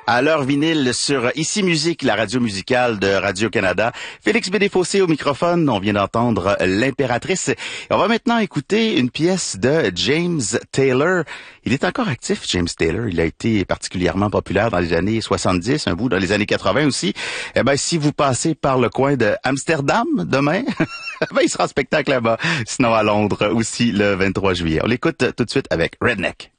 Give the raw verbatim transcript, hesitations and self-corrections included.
À l'heure vinyle sur Ici Musique, la radio musicale de Radio-Canada. Félix Bédéfossé au microphone. On vient d'entendre L'Impératrice. Et on va maintenant écouter une pièce de James Taylor. Il est encore actif, James Taylor. Il a été particulièrement populaire dans les années soixante-dix, un bout dans les années quatre-vingts aussi. Eh ben, si vous passez par le coin de Amsterdam demain, ben, il sera en spectacle là-bas. Sinon à Londres aussi le vingt-trois juillet. On l'écoute tout de suite avec Redneck.